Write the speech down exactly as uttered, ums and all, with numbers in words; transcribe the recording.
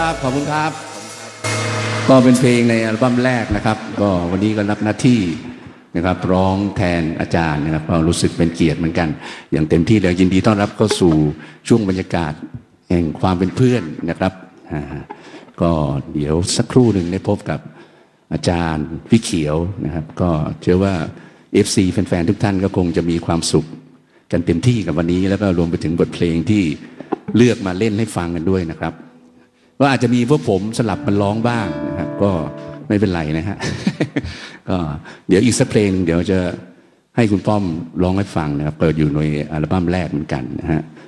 ครับขอบคุณครับก็เป็นเพลงในอัลบั้มแรกนะครับก็วันนี้ก็รับหน้าที่นะครับร้องแทนอาจารย์นะครับก็รู้สึกเป็นเกียรติเหมือนกันอย่างเต็มที่เลยยินดีต้อนรับเข้าสู่ช่วงบรรยากาศแห่งความเป็นเพื่อนนะครับก็เดี๋ยวสักครู่หนึ่งได้พบกับอาจารย์พี่เขียวนะครับก็เชื่อว่า เอฟ ซี แฟนๆทุกท่านก็คงจะมีความสุขกันเต็มที่กับวันนี้แล้วก็รวมไปถึงบทเพลงที่เลือกมาเล่นให้ฟังกันด้วยนะครับก็อาจจะมีพวกผมสลับมันร้องบ้างนะครับก็ไม่เป็นไรนะฮะ ก็เดี๋ยวอีกสักเพลงเดี๋ยวจะให้คุณป้อมร้องให้ฟังนะครับเปิดอยู่ในอัลบั้มแรกเหมือนกันนะฮะ